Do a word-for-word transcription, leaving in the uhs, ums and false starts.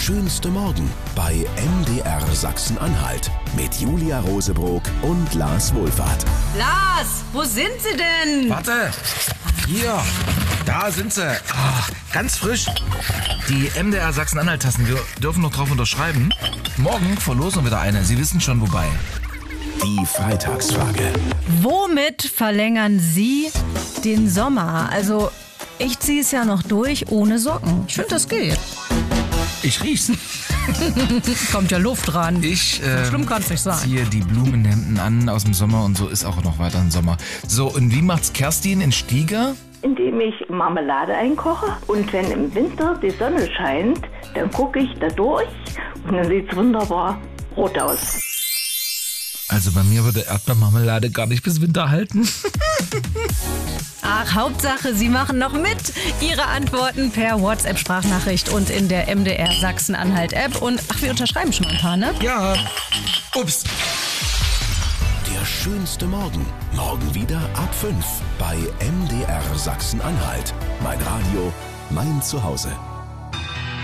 schönste Morgen bei M D R Sachsen-Anhalt mit Julia Rosebrock und Lars Wohlfahrt. Lars, wo sind Sie denn? Warte, hier, da sind sie. Ah, ganz frisch. Die M D R Sachsen-Anhalt-Tassen, wir dürfen noch drauf unterschreiben. Morgen verlosen wir wieder eine, Sie wissen schon wobei. Die Freitagsfrage. Womit verlängern Sie den Sommer? Also, ich ziehe es ja noch durch ohne Socken. Ich finde, das geht. Ich riech's. Kommt ja Luft ran. Ich äh, so schlimm kann's nicht sein. ziehe die Blumenhemden an aus dem Sommer und so ist auch noch weiter im Sommer. So, und wie macht's Kerstin in Stieger? Indem ich Marmelade einkoche und wenn im Winter die Sonne scheint, dann gucke ich da durch und dann sieht es wunderbar rot aus. Also bei mir würde Erdbeermarmelade gar nicht bis Winter halten. Ach, Hauptsache, Sie machen noch mit. Ihre Antworten per WhatsApp-Sprachnachricht und in der M D R Sachsen-Anhalt-App. Und ach, wir unterschreiben schon ein paar, ne? Ja. Ups. Der schönste Morgen. Morgen wieder ab fünf bei M D R Sachsen-Anhalt. Mein Radio, mein Zuhause.